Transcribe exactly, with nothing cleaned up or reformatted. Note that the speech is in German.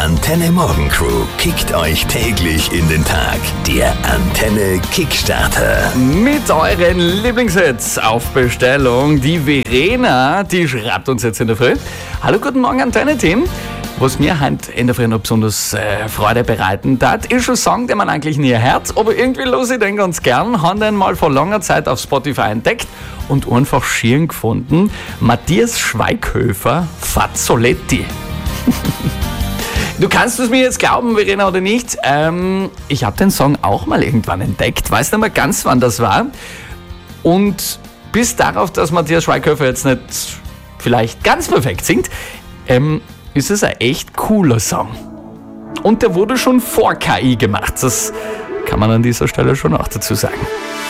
Antenne Morgen Crew kickt euch täglich in den Tag. Der Antenne Kickstarter. Mit euren Lieblingshits auf Bestellung. Die Verena, die schreibt uns jetzt in der Früh. Hallo, guten Morgen Antenne-Team. Was mir heute in der Früh noch besonders äh, Freude bereiten tat, ist ein Song, den man eigentlich nie hört, aber irgendwie los ich den ganz gern. Haben den mal vor langer Zeit auf Spotify entdeckt und einfach schieren gefunden. Matthias Schweighöfer, Fazzoletti. Du kannst es mir jetzt glauben, Verena, oder nicht. Ähm, ich habe den Song auch mal irgendwann entdeckt. Weiß nicht mehr ganz, wann das war. Und bis darauf, dass Matthias Schweighöfer jetzt nicht vielleicht ganz perfekt singt, ähm, ist es ein echt cooler Song. Und der wurde schon vor K I gemacht. Das kann man an dieser Stelle schon auch dazu sagen.